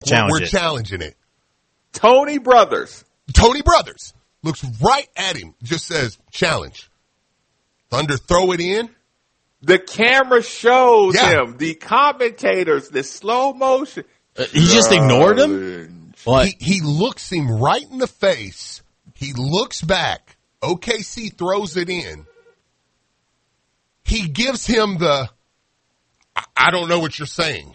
We're challenging it. Tony Brothers looks right at him, just says, challenge. Thunder throw it in. The camera shows him. The commentators, the slow motion. He just ignored him? What? He looks him right in the face. He looks back. OKC throws it in. He gives him the, I don't know what you're saying.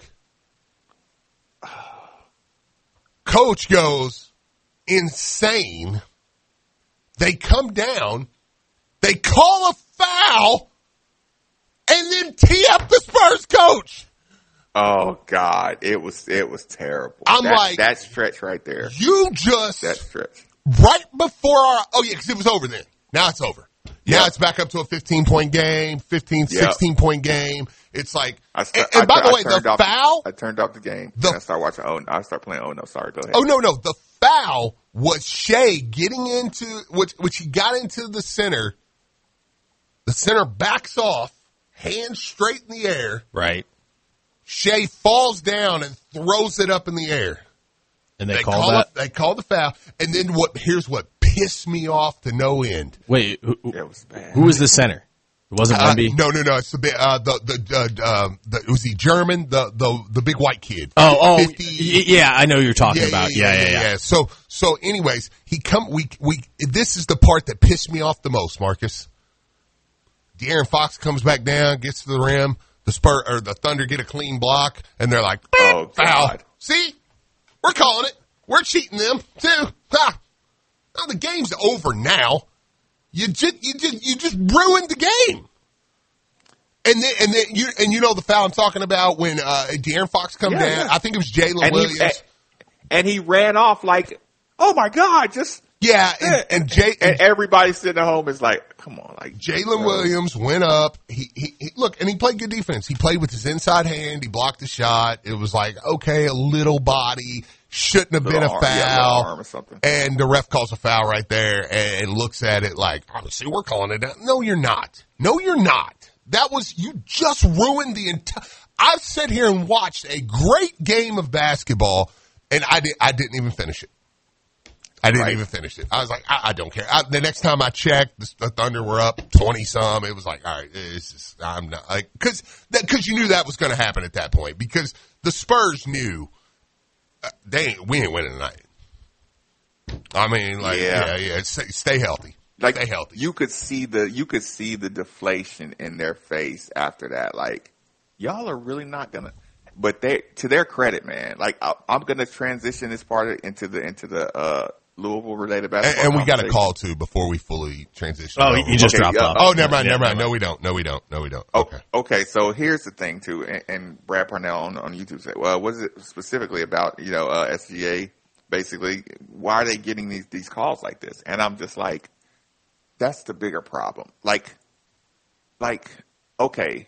Coach goes insane. They come down. They call a foul and then tee up the Spurs coach. Oh God, it was terrible. That stretch right there. That stretch right before because it was over then. Now it's over. Now it's back up to a 15-point game, 16-point game. It's like, by the way, the foul. I turned off the game. I started watching. I started playing. Oh no, sorry. Go ahead. Oh no, the foul was Shea getting into which he got into the center. The center backs off, hands straight in the air. Right. Shea falls down and throws it up in the air. And they call the foul. And then here's what pissed me off to no end. Wait, it was bad. Who was the center? It wasn't Wemby? No. It's it was the German, the big white kid. Oh, 50, yeah, I know who you're talking about. Yeah. So anyways, this is the part that pissed me off the most, Marcus. De'Aaron Fox comes back down, gets to the rim. The Thunder get a clean block, and they're like, foul. God. See? We're calling it. We're cheating them, too. Ha! Now, the game's over now. You just ruined the game. And then you know the foul I'm talking about when De'Aaron Fox come down. Yeah. I think it was Jalen Williams. And he ran off like, oh my God, just. Yeah, and everybody sitting at home is like, come on, like Jalen Williams went up. He look, and he played good defense. He played with his inside hand. He blocked the shot. It was like, okay, a little body shouldn't have been a foul. Arm or something. And the ref calls a foul right there and looks at it like, see, we're calling it down. No, you're not. You just ruined the entire. I've sat here and watched a great game of basketball, and I didn't even finish it. I didn't even finish it. I was like, I don't care. The next time I checked, the Thunder were up 20-some. It was like, all right, I'm not like because you knew that was going to happen at that point because the Spurs knew we ain't winning tonight. I mean, like, stay healthy. Like, stay healthy. You could see the deflation in their face after that. Like, y'all are really not gonna. But to their credit, man. Like, I'm gonna transition this part into the Louisville related basketball. And we got a call too before we fully transition. Oh, you just dropped off. Oh, never mind. No, we don't. Okay. So here's the thing too, and Brad Parnell on YouTube said, well, was it specifically about, SGA basically, why are they getting these calls like this? And I'm just like, that's the bigger problem. Like, okay,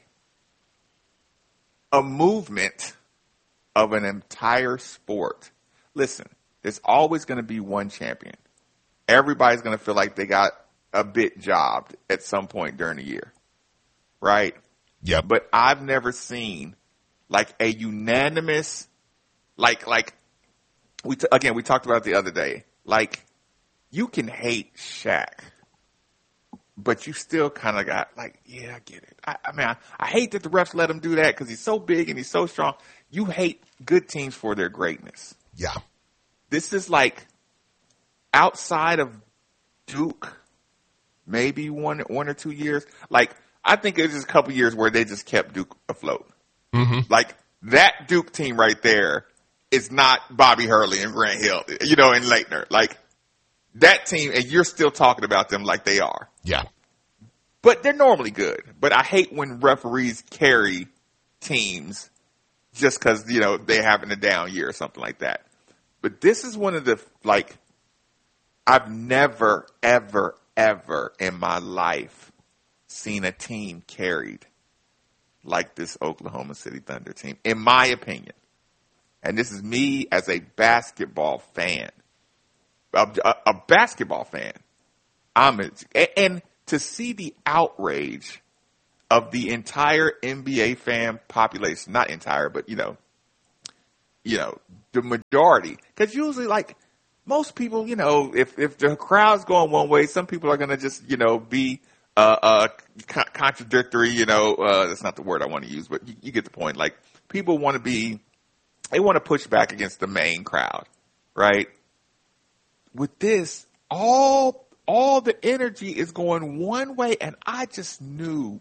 a movement of an entire sport. Listen, there's always going to be one champion. Everybody's going to feel like they got a bit jobbed at some point during the year, right? Yeah. But I've never seen like a unanimous, we talked about it the other day. Like, you can hate Shaq, but you still kind of got like, yeah, I get it. I hate that the refs let him do that because he's so big and he's so strong. You hate good teams for their greatness. Yeah. This is like outside of Duke, maybe one or 2 years. Like, I think it was just a couple years where they just kept Duke afloat. Mm-hmm. Like, that Duke team right there is not Bobby Hurley and Grant Hill, and Leitner. Like, that team, and you're still talking about them like they are. Yeah. But they're normally good. But I hate when referees carry teams just because, they're having a down year or something like that. But this is one of the, I've never, ever, ever in my life seen a team carried like this Oklahoma City Thunder team, in my opinion. And this is me as a basketball fan. A basketball fan. And to see the outrage of the entire NBA fan population, not entire, but, the majority. Because usually, like, most people, if the crowd's going one way, some people are going to just, be contradictory, that's not the word I want to use, but you get the point. Like, people want to push back against the main crowd, right? With this, all the energy is going one way, and I just knew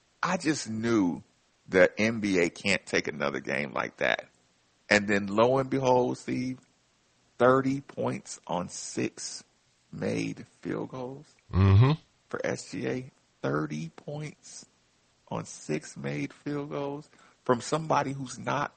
the NBA can't take another game like that. And then lo and behold, Steve, 30 points on 6 made field goals for SGA. 30 points on 6 made field goals from somebody who's not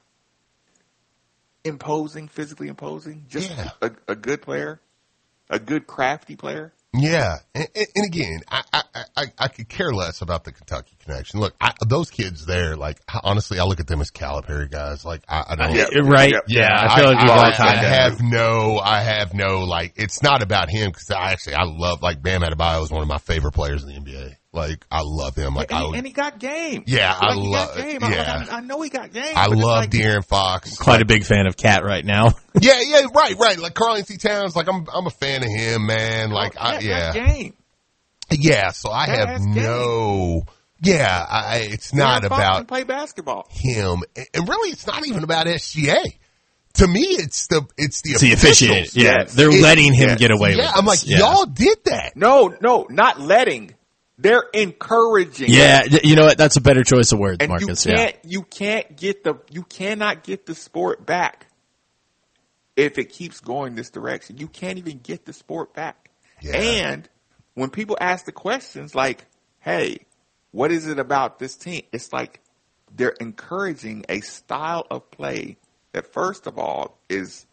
physically imposing, just a good player, a good crafty player. Yeah, and again, I could care less about the Kentucky connection. Look, those kids there, like, honestly, I look at them as Calipari guys. Like, I don't, right? Yeah, I feel like I have no, like, it's not about him because I love, like, Bam Adebayo is one of my favorite players in the NBA. Like, I love him. Like, and he got game. Yeah, I know he got game. I love De'Aaron Fox. Quite a big fan of Cat right now. Yeah, right. Like Karl-Anthony Towns, like I'm a fan of him, man. Like, game. Yeah, so I have no. Yeah, it's not about play basketball. Him, and really, it's not even about SGA. To me, it's the officiating. Yeah, yes. They're letting him get away with it. Yeah, I'm like, y'all did that. No, not letting. They're encouraging. Yeah, you know what? That's a better choice of words, and Marcus. You cannot get the sport back if it keeps going this direction. You can't even get the sport back. Yeah. And when people ask the questions like, "Hey, what is it about this team?" It's like they're encouraging a style of play that, first of all, is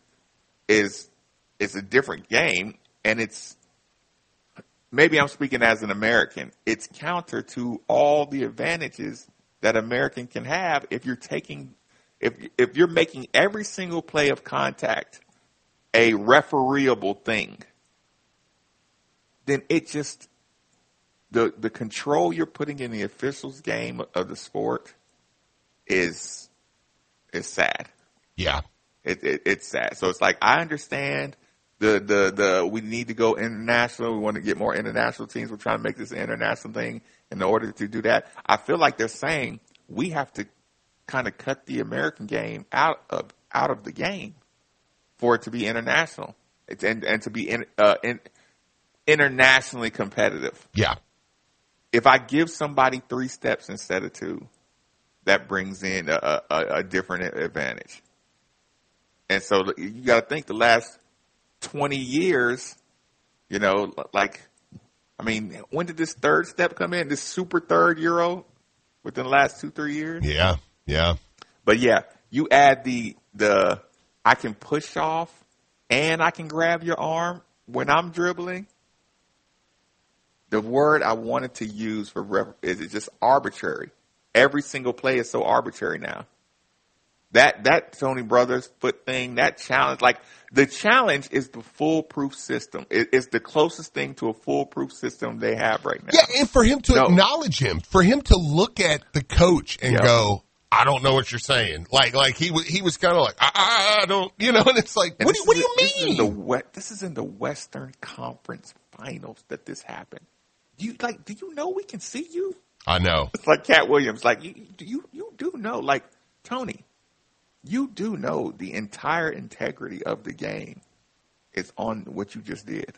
a different game, and it's. Maybe I'm speaking as an American. It's counter to all the advantages that American can have if you're making every single play of contact a refereeable thing. Then it just the control you're putting in the officials' game of the sport is sad. Yeah, it's sad. So it's like I understand. We need to go international. We want to get more international teams. We're trying to make this an international thing. In order to do that, I feel like they're saying we have to kind of cut the American game out of the game for it to be international and to be internationally competitive. Yeah. If I give somebody 3 steps instead of 2, that brings in a different advantage. And so you got to think the last 20 years, when did this third step come in? This super third Euro within the last 2-3 years? Yeah. But yeah, you add the I can push off and I can grab your arm when I'm dribbling. The word I wanted to use for is just arbitrary. Every single play is so arbitrary now. That Tony Brothers foot thing, that challenge, like the challenge is the foolproof system. It's the closest thing to a foolproof system they have right now. Yeah, and for him to acknowledge him, for him to look at the coach and go, I don't know what you're saying. Like he was kind of like, I don't, and it's like, what do you mean? This is in the Western Conference Finals that this happened. Do you know we can see you? I know. It's like Cat Williams, like you do know, like Tony. You do know the entire integrity of the game is on what you just did.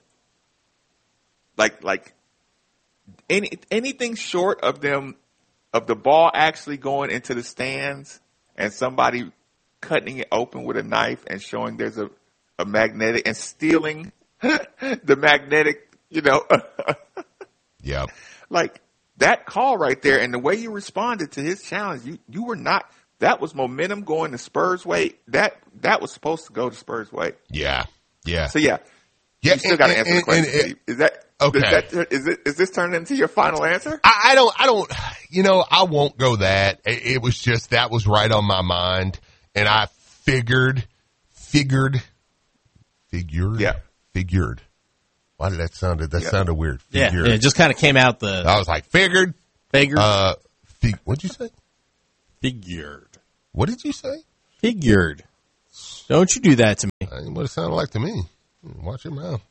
Like anything short of the ball actually going into the stands and somebody cutting it open with a knife and showing there's a magnetic and stealing the magnetic, Yeah. Like that call right there and the way you responded to his challenge, you were not. That was momentum going the Spurs way. That was supposed to go the Spurs way. Yeah. So you still got to answer the question. Steve. Is that okay? Is this turning into your final answer? I don't. I won't go that. It was just that was right on my mind, and I figured. Yeah. Figured. Why did that sound? That sounded weird. Figured. Yeah. It just kind of came out I was like figured. What'd you say? Figured. What did you say? Figured. Don't you do that to me. That ain't what it sounded like to me. Watch your mouth.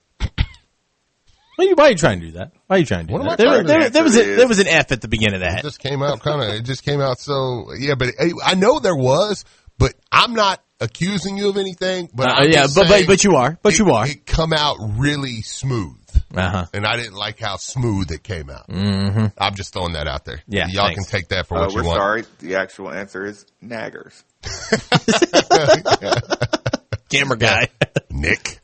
Why are you trying to do that? Why are you trying to do that? There was an F at the beginning of that. It just came out it just came out so, yeah, but I know there was, but I'm not accusing you of anything, but but you are. It come out really smooth. Uh-huh. And I didn't like how smooth it came out. Mm-hmm. I'm just throwing that out there. Yeah, y'all can take that for what you want. We're sorry. The actual answer is naggers. Camera guy. Nick.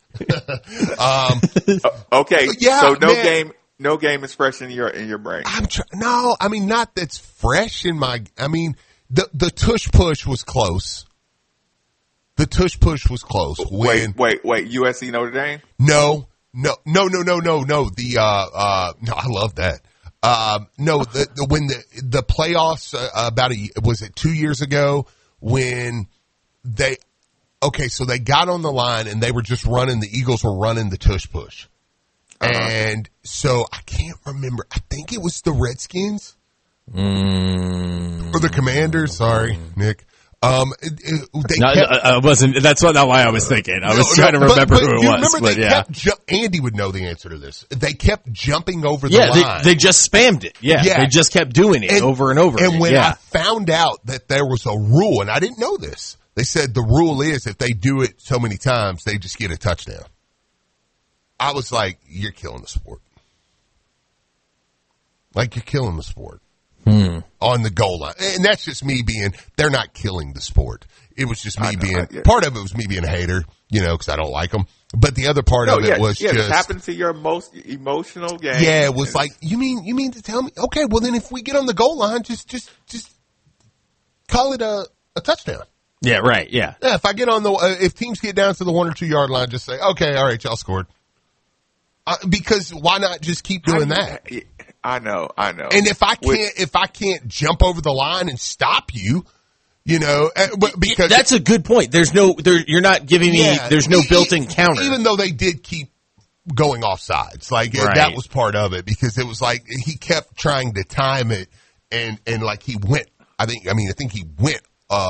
Okay. Yeah, so no man. game is fresh in your brain. Not that's fresh in my, the tush push was close. The tush push was close. Wait. USC Notre Dame? No. The, no, I love that. When the playoffs, was it 2 years ago when so they got on the line and they were just the Eagles were running the tush push. Uh-huh. And so I can't remember. I think it was the Redskins or the Commanders. Sorry, Nick. I wasn't. That's not why I was thinking. I was trying to remember who it was. But yeah, Andy would know the answer to this. They kept jumping over the line. They just spammed it. Yeah, they just kept doing it over and over. And when I found out that there was a rule, and I didn't know this, they said the rule is if they do it so many times, they just get a touchdown. I was like, you're killing the sport. Like you're killing the sport. On the goal line. And that's just me they're not killing the sport. It was just me part of it was me being a hater, because I don't like them. But the other part of it was just. It happened to your most emotional game. Yeah, it was like, you mean to tell me, okay, well then if we get on the goal line, just call it a touchdown. Yeah, right, yeah. Yeah, if I get on if teams get down to the 1 or 2 yard line, just say, okay, all right, y'all scored. Because why not just keep doing that? I know. And if I can't jump over the line and stop you, because that's a good point. You're not giving me. There's no built-in counter. Even though they did keep going off sides, like that was part of it because it was like he kept trying to time it and like he went. I think he went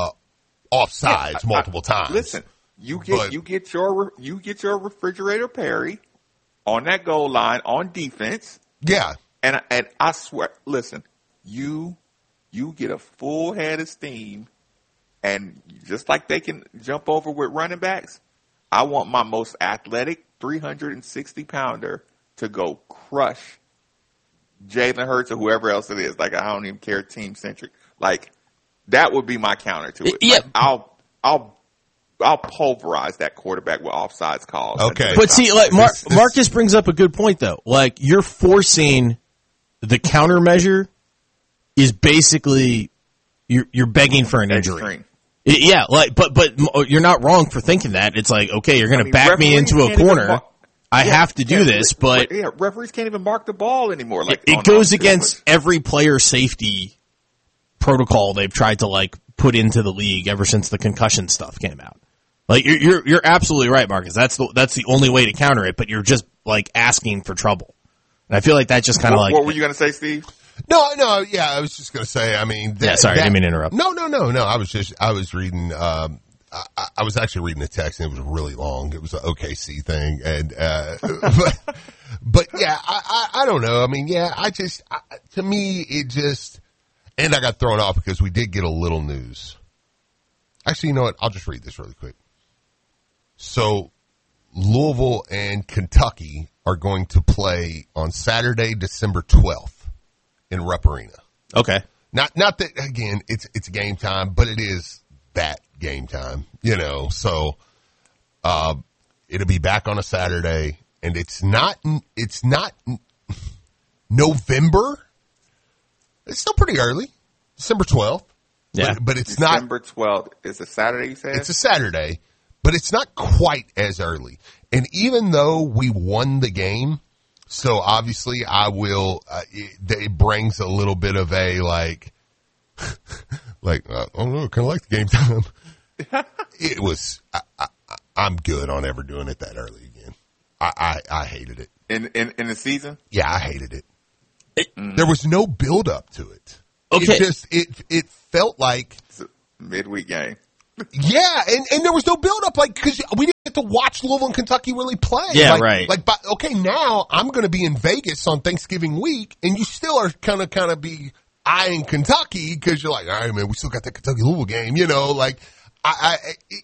off sides multiple times. Listen, you get your refrigerator Perry on that goal line on defense. Yeah. And I swear, listen, you get a full head of steam, and just like they can jump over with running backs, I want my most athletic 360-pounder to go crush Jalen Hurts or whoever else it is. Like, I don't even care, team-centric. Like, that would be my counter to it. Yeah. Like, I'll pulverize that quarterback with offsides calls. Okay. But see, like Marcus brings up a good point, though. Like, you're forcing the countermeasure is basically you're begging for an injury. Extreme. Yeah, but you're not wrong for thinking that. It's like, okay, you're going to back me into a corner. I have to do this, but referees can't even mark the ball anymore. Like it goes against every player safety protocol they've tried to put into the league ever since the concussion stuff came out. Like you're absolutely right, Marcus. That's the only way to counter it, but you're just asking for trouble. And I feel like that just kind of What were you going to say, Steve? No, yeah, I was just going to say, sorry, I didn't mean to interrupt. No. I was reading, I was actually reading the text and it was really long. It was an OKC thing. And, but yeah, I don't know. To me, it just, and I got thrown off because we did get a little news. Actually, you know what? I'll just read this really quick. So Louisville and Kentucky are going to play on Saturday, December 12th in Rupp Arena. Okay. Not that, again, it's game time, but it is that game time, so, it'll be back on a Saturday and it's not November. It's still pretty early. December 12th. Yeah. But it's December 12th. It's a Saturday, you said? It's a Saturday, but it's not quite as early. And even though we won the game, so obviously I will, it brings a little bit of a I don't know, kind of like the game time. It was, I'm good on ever doing it that early again. I hated it. In the season? Yeah, I hated it. There was no build up to it. Okay. It felt like it's a midweek game. Yeah, and there was no build-up, like, because we didn't get to watch Louisville and Kentucky really play. Yeah, like, right. Like, but, okay, now I'm going to be in Vegas on Thanksgiving week, and you still are kind of be eyeing Kentucky because you're like, all right, man, we still got that Kentucky-Louisville game, you know, like, I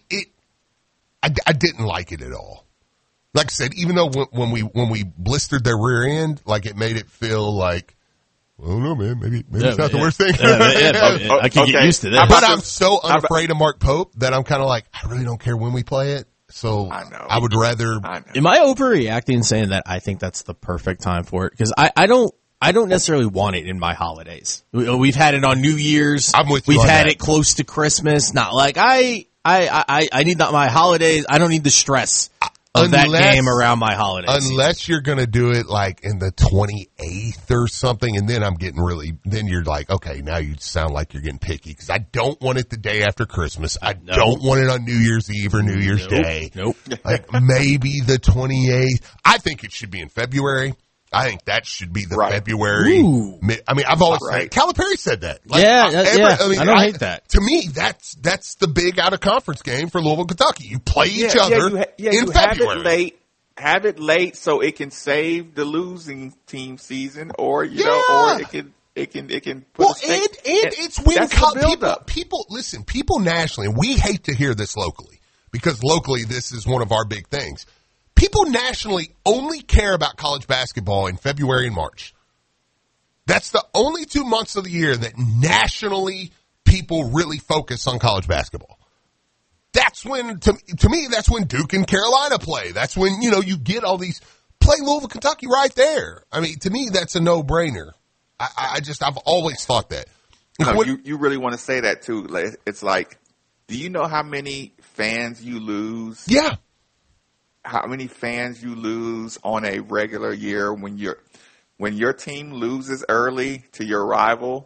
didn't like it at all. Like I said, even though when we blistered their rear end, like, it made it feel like, I don't know, man. Maybe it's not the worst thing. I can get used to that. But I'm so unafraid of Mark Pope that I'm kind of like, I really don't care when we play it. So I would rather. Am I overreacting saying that I think that's the perfect time for it? Because I don't necessarily want it in my holidays. We've had it on New Year's. I'm with you. We've had that. it close to Christmas. Not like I need not my holidays. I don't need the stress of that game around my holidays. Unless you're going to do it like in the 28th or something, and then then you're like, okay, now you sound like you're getting picky because I don't want it the day after Christmas. I don't want it on New Year's Eve or New Year's Day. Nope. Like maybe the 28th. I think it should be in February. I think that should be the February. I mean, I've always said, Calipari said that. Like, I don't hate that. To me, that's the big out of conference game for Louisville, Kentucky. You play each other in February. Have it late so it can save the losing team season, or or it can. Put and it's when people nationally. We hate to hear this locally because locally this is one of our big things. People nationally only care about college basketball in February and March. That's the only 2 months of the year that nationally people really focus on college basketball. That's when, to me, that's when Duke and Carolina play. That's when, you get all these, play Louisville, Kentucky right there. I mean, to me, that's a no-brainer. I've always thought that. No, you really want to say that too. It's like, do you know how many fans you lose? Yeah. How many fans you lose on a regular year when your team loses early to your rival?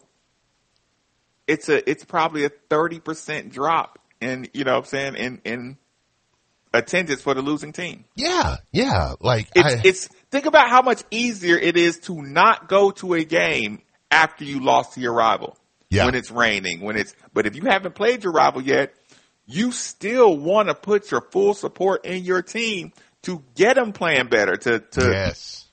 It's probably a 30% drop in in attendance for the losing team. Yeah. Like it's think about how much easier it is to not go to a game after you lost to your rival. Yeah. When it's raining, but if you haven't played your rival yet, you still want to put your full support in your team to get them playing better. Yes.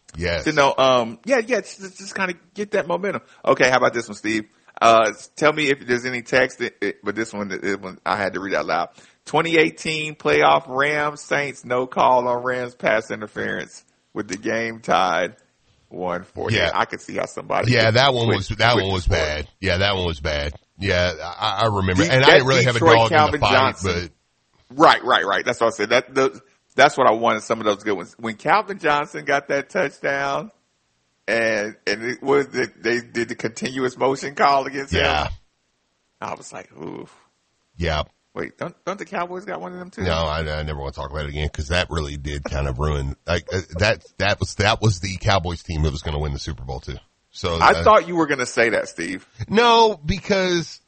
Just kind of get that momentum. Okay, how about this one, Steve? Tell me if there's any text, but this one I had to read out loud. 2018 playoff Rams Saints, no call on Rams pass interference with the game tied 1-4. Yeah, I could see how somebody. Yeah, that one was bad. Yeah, that one was bad. Yeah, I remember, and I didn't really have a dog in the fight, Johnson, but right. That's what I said. That's what I wanted. Some of those good ones. When Calvin Johnson got that touchdown, and it was they did the continuous motion call against him. I was like, ooh. Yeah. Wait, don't the Cowboys got one of them too? No, I never want to talk about it again because that really did kind of ruin. Like that was the Cowboys team that was going to win the Super Bowl too. So I thought you were going to say that, Steve. No, because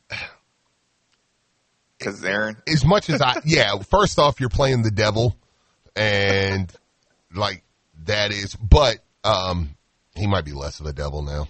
Aaron. As much as first off, you're playing the devil, and like that is, but he might be less of a devil now.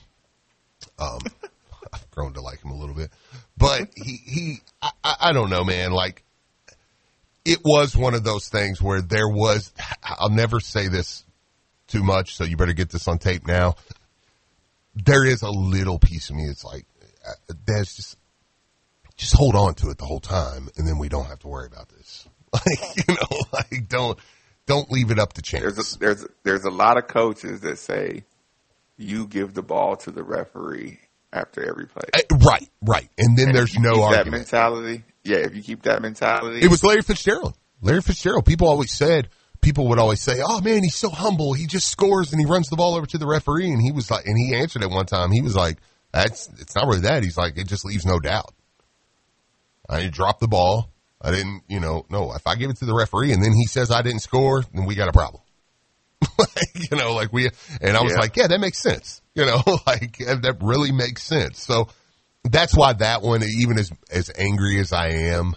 I've grown to like him a little bit, but I don't know, man. Like it was one of those things where there was. I'll never say this too much, so you better get this on tape now. There is a little piece of me that's like, there's just hold on to it the whole time, and then we don't have to worry about this. Like, don't leave it up to chance. There's a lot of coaches that say you give the ball to the referee after every play. Right. And then there's no argument. That mentality. Yeah, if you keep that mentality. It was Larry Fitzgerald. People would always say, oh man, he's so humble. He just scores and he runs the ball over to the referee. And he was like, and he answered it one time. He was like, it's not really that. He's like, it just leaves no doubt. I didn't drop the ball. I didn't, no, if I give it to the referee and then he says I didn't score, then we got a problem. I was like, yeah, that makes sense. That really makes sense. So that's why that one, even as angry as I am,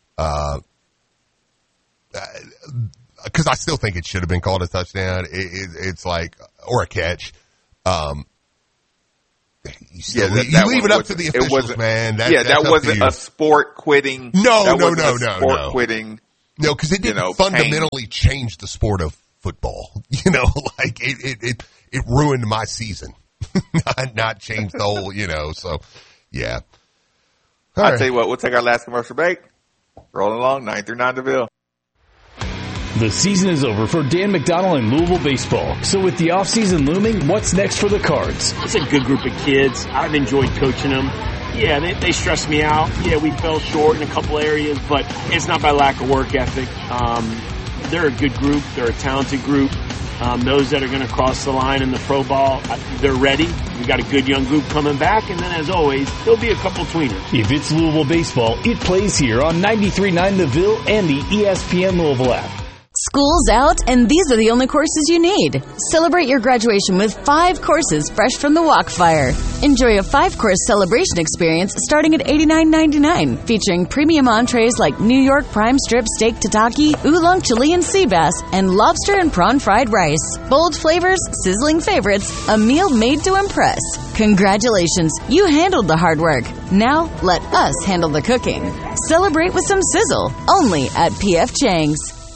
because I still think it should have been called a touchdown. It's like, or a catch. You leave it up to the officials, man. That wasn't a sport quitting. No. Quitting. No, because it didn't fundamentally change the sport of football. Like it ruined my season. not changed the whole, so yeah. I'll tell you what, we'll take our last commercial break. Rolling along, 939 DeVille. The season is over for Dan McDonnell and Louisville baseball. So with the offseason looming, what's next for the Cards? It's a good group of kids. I've enjoyed coaching them. Yeah, they stress me out. Yeah, we fell short in a couple areas, but it's not by lack of work ethic. They're a good group. They're a talented group. Those that are going to cross the line in the pro ball, they're ready. We got a good young group coming back, and then as always, there'll be a couple tweeners. If it's Louisville baseball, it plays here on 93.9 The Ville and the ESPN Louisville app. School's out, and these are the only courses you need. Celebrate your graduation with 5 courses fresh from the Walkfire. Enjoy a 5-course celebration experience starting at $89.99, featuring premium entrees like New York prime strip steak tataki, oolong Chilean sea bass, and lobster and prawn fried rice. Bold flavors, sizzling favorites, a meal made to impress. Congratulations, you handled the hard work. Now, let us handle the cooking. Celebrate with some sizzle, only at P.F. Chang's.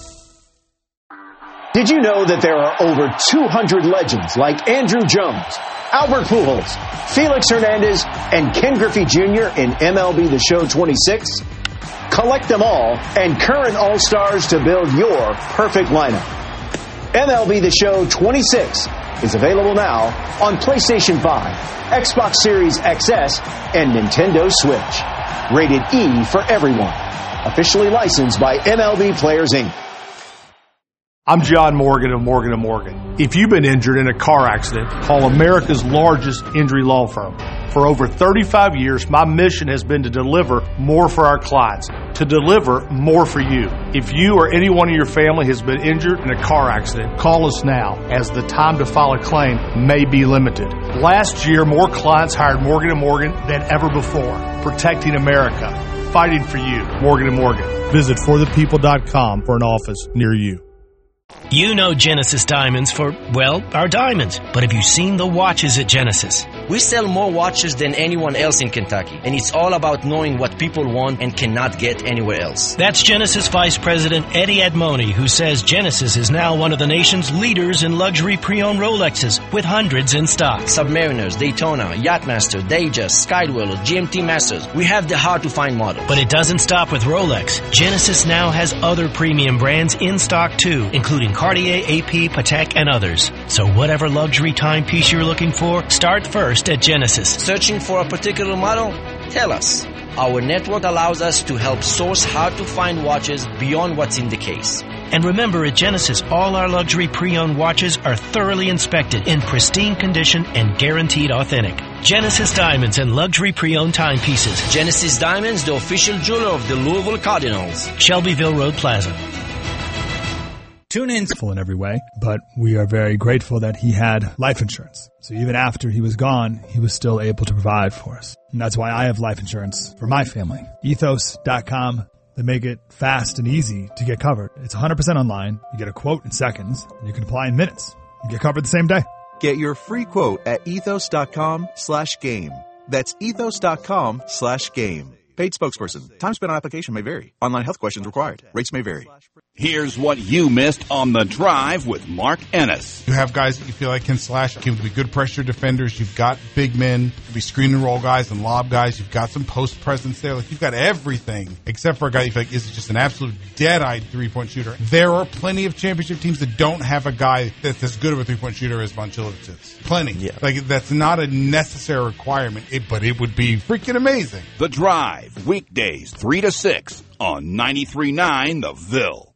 Did you know that there are over 200 legends like Andrew Jones, Albert Pujols, Felix Hernandez, and Ken Griffey Jr. in MLB The Show 26? Collect them all and current All-Stars to build your perfect lineup. MLB The Show 26 is available now on PlayStation 5, Xbox Series XS, and Nintendo Switch. Rated E for everyone. Officially licensed by MLB Players, Inc. I'm John Morgan of Morgan & Morgan. If you've been injured in a car accident, call America's largest injury law firm. For over 35 years, my mission has been to deliver more for our clients, to deliver more for you. If you or anyone in your family has been injured in a car accident, call us now, as the time to file a claim may be limited. Last year, more clients hired Morgan & Morgan than ever before, protecting America, fighting for you. Morgan & Morgan. Visit forthepeople.com for an office near you. You know Genesis Diamonds for, well, our diamonds. But have you seen the watches at Genesis? We sell more watches than anyone else in Kentucky, and it's all about knowing what people want and cannot get anywhere else. That's Genesis Vice President Eddie Admoni, who says Genesis is now one of the nation's leaders in luxury pre-owned Rolexes, with hundreds in stock. Submariners, Daytona, Yachtmaster, Datejust, Skydweller, GMT Masters. We have the hard-to-find models. But it doesn't stop with Rolex. Genesis now has other premium brands in stock, too, including Cartier, AP, Patek, and others. So whatever luxury timepiece you're looking for, start first at Genesis. Searching for a particular model? Tell us. Our network allows us to help source hard-to-find watches beyond what's in the case. And remember, at Genesis, all our luxury pre-owned watches are thoroughly inspected, in pristine condition, and guaranteed authentic. Genesis Diamonds and luxury pre-owned timepieces. Genesis Diamonds, the official jeweler of the Louisville Cardinals. Shelbyville Road Plaza. Tune in in every way, but we are very grateful that he had life insurance. So even after he was gone, he was still able to provide for us. And that's why I have life insurance for my family. Ethos.com. They make it fast and easy to get covered. It's 100% online. You get a quote in seconds, and you can apply in minutes. You get covered the same day. Get your free quote at ethos.com/game. That's ethos.com/game. Paid spokesperson. Time spent on application may vary. Online health questions required. Rates may vary. Here's what you missed on The Drive with Mark Ennis. You have guys that you feel like can slash, can be good pressure defenders. You've got big men, can be screen and roll guys and lob guys. You've got some post presence there. Like, you've got everything except for a guy you feel like is just an absolute dead-eyed three-point shooter. There are plenty of championship teams that don't have a guy that's as good of a three-point shooter as Vonchilowicz is. Plenty. Yeah. Like, that's not a necessary requirement, but it would be freaking amazing. The Drive, weekdays 3 to 6 on 93.9 The Ville.